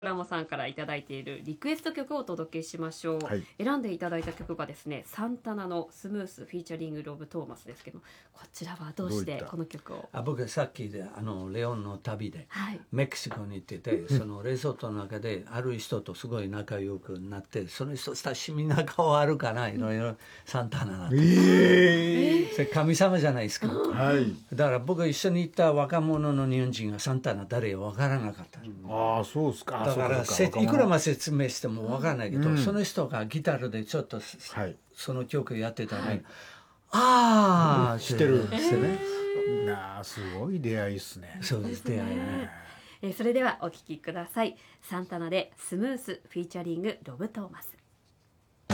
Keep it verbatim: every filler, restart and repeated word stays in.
ラモさんからいただいているリクエスト曲をお届けしましょう、 はい、 選んでいただいた曲がですね、サンタナのスムースフィーチャリングロブ・トーマスですけど、こちらはどうしてこの曲を？ あ僕さっきであのレオンの旅で、 はい、 メキシコに行ってて、そのレゾートの中である人とすごい仲良くなって、その人親しみな顔あるかな、いろいろサンタナだと、 えそれ神様じゃないですか、 はい、 だから僕一緒に行った若者の日本人がサンタナ誰か分からなかった、 ああそうですか。 だからせいくらま説明しても分からないけど、 うん、 その人がギターでちょっと、 はい、 その曲やってたら、ね、はい、 あああしてるしてね、 えー、なあすごい出会いっすね。 そうです出会いね。 えー、それではお聴きください。サンタナでスムースフィーチャリングロブ・トーマス。